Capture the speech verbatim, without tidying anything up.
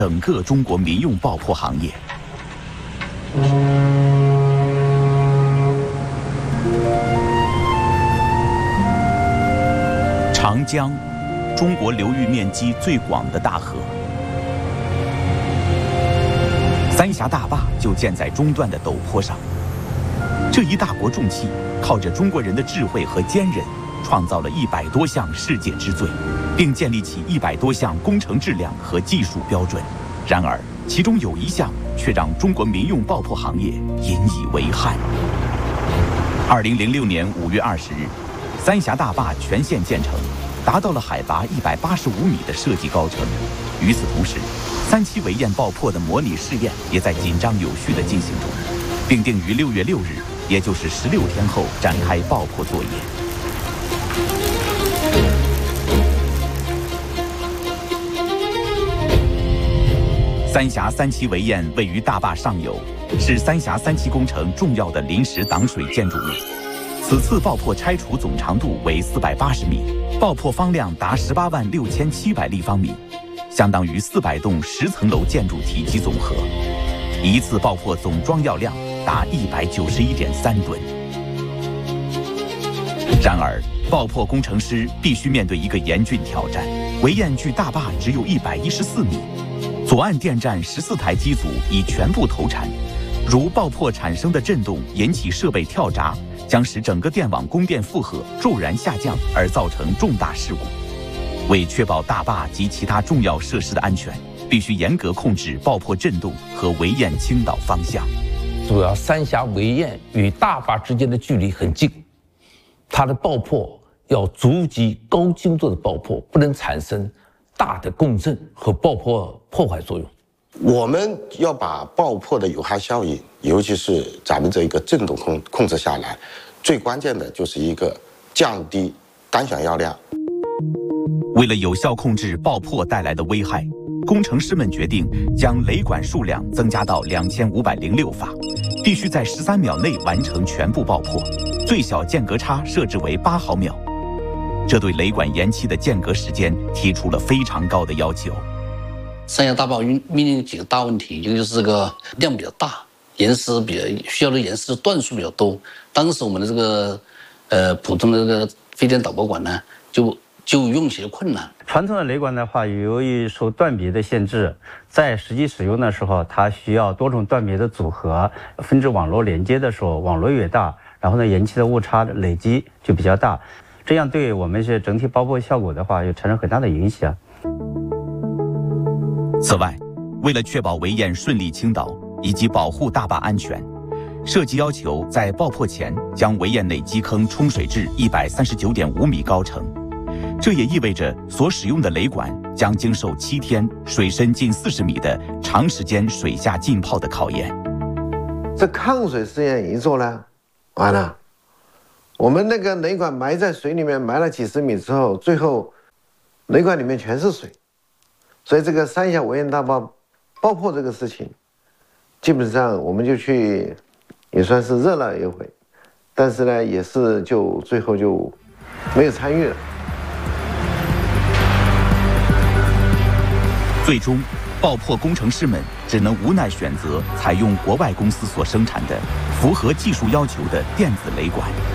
整个中国民用爆破行业。长江，中国流域面积最广的大河。三峡大坝就建在中段的陡坡上。这一大国重器，靠着中国人的智慧和坚韧，创造了一百多项世界之最，并建立起一百多项工程质量和技术标准。然而，其中有一项却让中国民用爆破行业引以为憾。二零零六年五月二十日，三峡大坝全线建成，达到了海拔一百八十五米的设计高程。与此同时，三七围堰爆破的模拟试验也在紧张有序地进行中，并定于六月六日，也就是十六天后展开爆破作业。三峡三期围堰位于大坝上游，是三峡三期工程重要的临时挡水建筑物。此次爆破拆除总长度为四百八十米，爆破方量达十八万六千七百立方米，相当于四百栋十层楼建筑体积总和。一次爆破总装药量达一百九十一点三吨。然而，爆破工程师必须面对一个严峻挑战：围堰距大坝只有一百一十四米。左岸电站十四台机组已全部投产，如爆破产生的震动引起设备跳闸，将使整个电网供电负荷骤然下降，而造成重大事故。为确保大坝及其他重要设施的安全，必须严格控制爆破震动和围堰倾倒方向。 主要三峡围堰与大坝之间的距离很近，它的爆破要逐级高精度的爆破，不能产生大的共振和爆破破坏作用。 我们要把爆破的有害效应，尤其是咱们这一个振动控控制下来，最关键的就是一个降低单响药量。 为了有效控制爆破带来的危害，工程师们决定将雷管数量增加到两千五百零六发，必须在十三秒内完成全部爆破，最小间隔差设置为八毫秒。这对雷管延期的间隔时间提出了非常高的要求。 三峡大坝面临几个大问题，一个就是这个量比较大，岩石比较需要的岩石段数比较多。当时我们的这个呃普通的这个飞电导播管呢，就就用起了困难。 传统的雷管的话，由于受断别的限制，在实际使用的时候，它需要多种断别的组合，分支网络连接的时候，网络越大，然后呢，延期的误差累积就比较大。这样对我们是整体爆破效果的话，有产生很大的影响。 此外，为了确保围堰顺利倾倒以及保护大坝安全，设计要求在爆破前将围堰内基坑冲水至一百三十九点五米高程。这也意味着所使用的雷管将经受七天、水深近四十米的长时间水下浸泡的考验。 这抗水试验一做呢，完了。我们那个雷管埋在水里面埋了几十米之后，最后雷管里面全是水，所以这个三峡围堰大坝爆破这个事情，基本上我们就去也算是热闹一回，但是呢，也是就最后就没有参与了。 最终，爆破工程师们只能无奈选择采用国外公司所生产的、符合技术要求的电子雷管。